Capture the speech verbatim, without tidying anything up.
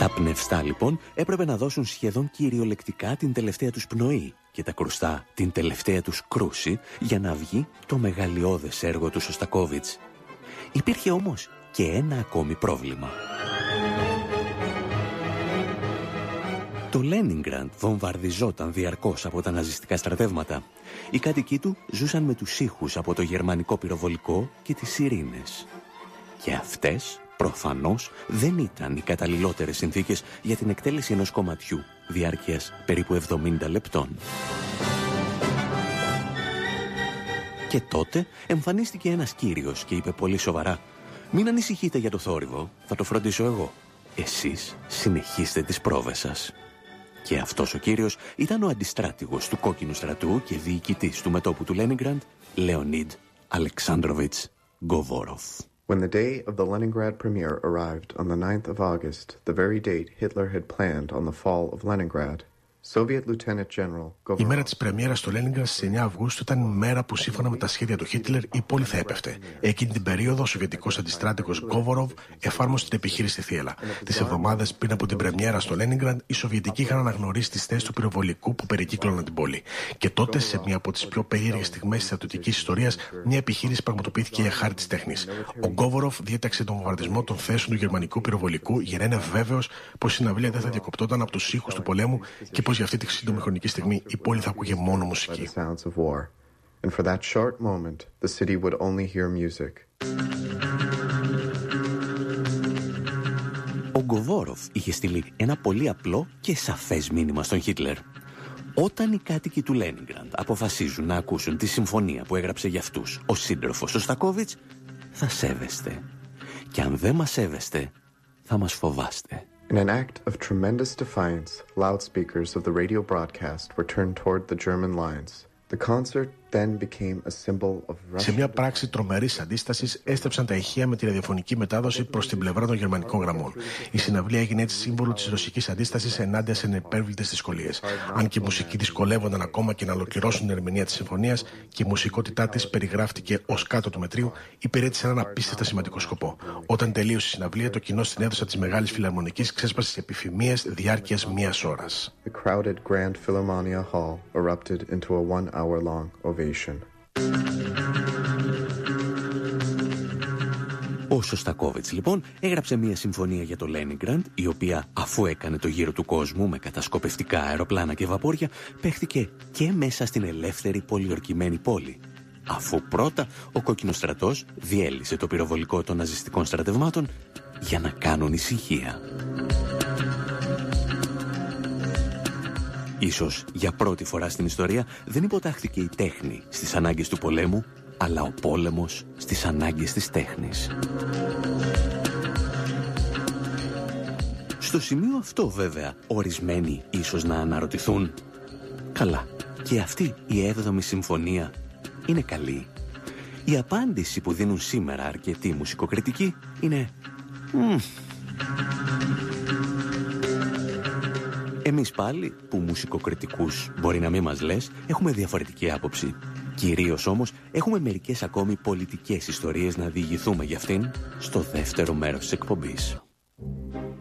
Τα πνευστά λοιπόν έπρεπε να δώσουν σχεδόν κυριολεκτικά την τελευταία τους πνοή και τα κρουστά την τελευταία τους κρούση για να βγει το μεγαλειώδες έργο του Σωστακόβιτς. Υπήρχε όμως και ένα ακόμη πρόβλημα. Το Λένινγκραντ βομβαρδιζόταν διαρκώς από τα ναζιστικά στρατεύματα. Οι κάτοικοι του ζούσαν με τους ήχους από το γερμανικό πυροβολικό και τις σιρήνες. Και αυτές, προφανώς, δεν ήταν οι καταλληλότερες συνθήκες για την εκτέλεση ενός κομματιού διάρκειας περίπου εβδομήντα λεπτών. Και τότε εμφανίστηκε ένας κύριος και είπε πολύ σοβαρά: «Μην ανησυχείτε για το θόρυβο, θα το φροντίσω εγώ. Εσείς συνεχίστε τις πρόβες σας». Και αυτός ο κύριος ήταν ο αντιστράτηγος του Κόκκινου Στρατού και διοικητής του μετώπου του Λένινγκραντ, Λεωνίδ Αλεξάνδροβιτς Γκοβόροφ. When the day of the Leningrad premiere arrived on the ninth of August, the very date Hitler had planned on the fall of Leningrad, Soviet Lieutenant General Govorov... Η μέρα της πρεμιέρας στο Λένινγκραντ στις εννιά Αυγούστου ήταν η μέρα που σύμφωνα με τα σχέδια του Χίτλερ η πόλη θα έπεφτε. Εκείνη την περίοδο ο Σοβιετικός αντιστράτηγος Γκόβοροφ εφάρμοσε την επιχείρηση στη θύελλα. Τις εβδομάδες πριν από την πρεμιέρα στο Λένινγκραντ, οι Σοβιετικοί είχαν αναγνωρίσει τις θέσεις του πυροβολικού που περικύκλωναν την πόλη. Και τότε, σε μια από τις πιο περίεργες στιγμές της στρατιωτικής ιστορίας, μια επιχείρηση πραγματοποιήθηκε για χάρη της τέχνης. Ο Γκόβοροφ διέταξε τον βομβαρδισμό των θέσεων του γερμανικού πυροβολικού για να είναι βέβαιος πως η συναυλία δεν θα διακοπτόταν από τους ήχους του πολέμου και πως για αυτή τη σύντομη χρονική στιγμή η πόλη θα ακούγε μόνο μουσική. Ο Γκοβόροφ είχε στείλει ένα πολύ απλό και σαφές μήνυμα στον Χίτλερ. Όταν οι κάτοικοι του Λένινγκραντ αποφασίζουν να ακούσουν τη συμφωνία που έγραψε για αυτούς ο σύντροφος Σωστακόβιτς, θα σέβεστε. Και αν δεν μας σέβεστε, θα μας φοβάστε. In an act of tremendous defiance, loudspeakers of the radio broadcast were turned toward the German lines. The concert then became a symbol of Russian... Σε μια πράξη τρομερής αντίστασης έστρεψαν τα ηχεία με τη ραδιοφωνική μετάδοση προς την πλευρά των γερμανικών γραμμών. Η συναυλία έγινε έτσι σύμβολο της ρωσικής αντίστασης ενάντια σε ανυπέρβλητες δυσκολίες. Αν και οι μουσικοί δυσκολεύονταν ακόμα και να ολοκληρώσουν την ερμηνεία της συμφωνίας και η μουσικότητά της περιγράφτηκε ως κάτω του μετρίου, υπηρέτησε έναν απίστευτα σημαντικό σκοπό. Όταν τελείωσε η συναυλία, το κοινό στην αίθουσα της Μεγάλης Φιλαρμονικής ξέσπασε σε επιφημίες διάρκειας μίας ώρας. The crowded Grand Philharmonia Hall erupted into a one-hour-long ovation. Ο Σωστακόβιτς λοιπόν έγραψε μια συμφωνία για το Λένινγκραντ, η οποία αφού έκανε το γύρο του κόσμου με κατασκοπευτικά αεροπλάνα και βαπόρια, παίχθηκε και μέσα στην ελεύθερη πολιορκημένη πόλη. Αφού πρώτα ο Κόκκινος Στρατός διέλυσε το πυροβολικό των ναζιστικών στρατευμάτων για να κάνουν ησυχία. Ίσως για πρώτη φορά στην ιστορία δεν υποτάχθηκε η τέχνη στις ανάγκες του πολέμου, αλλά ο πόλεμος στις ανάγκες της τέχνης. Στο σημείο αυτό βέβαια, ορισμένοι ίσως να αναρωτηθούν, καλά, και αυτή η έβδομη συμφωνία είναι καλή. Η απάντηση που δίνουν σήμερα αρκετοί μουσικοκριτικοί είναι «Μμ». Εμείς πάλι, που μουσικοκριτικούς μπορεί να μην μας λες, έχουμε διαφορετική άποψη. Κυρίως όμως έχουμε μερικές ακόμη πολιτικές ιστορίες να διηγηθούμε για αυτήν στο δεύτερο μέρος της εκπομπής.